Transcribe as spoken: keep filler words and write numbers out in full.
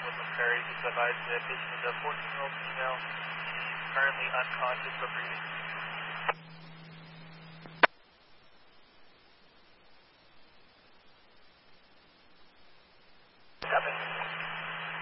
Woodland Prairie. Just advised that patient is a fourteen-year-old female, currently unconscious but breathing.